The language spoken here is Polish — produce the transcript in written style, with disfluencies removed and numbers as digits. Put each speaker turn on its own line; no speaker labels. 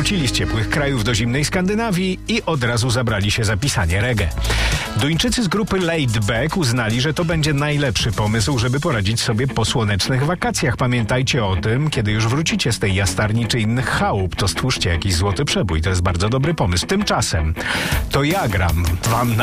wrócili z ciepłych krajów do zimnej Skandynawii i od razu zabrali się za pisanie reggae. Duńczycy z grupy Laid Back uznali, że to będzie najlepszy pomysł, żeby poradzić sobie po słonecznych wakacjach. Pamiętajcie o tym, kiedy już wrócicie z tej jastarni czy innych chałup, to stwórzcie jakiś złoty przebój. To jest bardzo dobry pomysł. Tymczasem to ja gram wam na